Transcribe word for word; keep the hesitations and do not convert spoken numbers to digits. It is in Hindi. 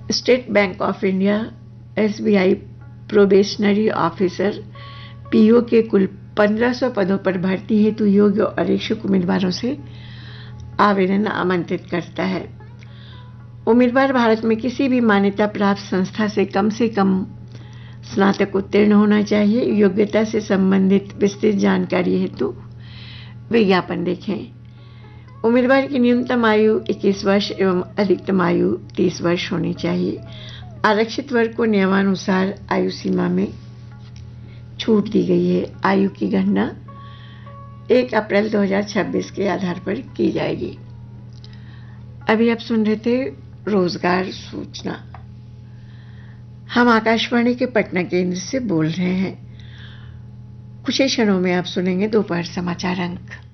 State bank of India SBI probationary officer PO के कुल पंद्रह सौ पदों पर भर्ती हेतु योग्य और इच्छुक उम्मीदवारों से आवेदन आमंत्रित करता है। उम्मीदवार भारत में किसी भी मान्यता प्राप्त संस्था से कम से कम स्नातक उत्तीर्ण होना चाहिए। योग्यता से संबंधित विस्तृत जानकारी हेतु विज्ञापन देखें। उम्मीदवार की न्यूनतम आयु इक्कीस वर्ष एवं अधिकतम आयु तीस वर्ष होनी चाहिए। आरक्षित वर्ग को नियमानुसार आयु सीमा में छूट दी गई है। आयु की गणना एक अप्रैल दो हज़ार छब्बीस के आधार पर की जाएगी। अभी आप सुन रहे थे रोजगार सूचना। हम आकाशवाणी के पटना केंद्र से बोल रहे हैं। कुछ ही क्षणों में आप सुनेंगे दोपहर समाचार अंक।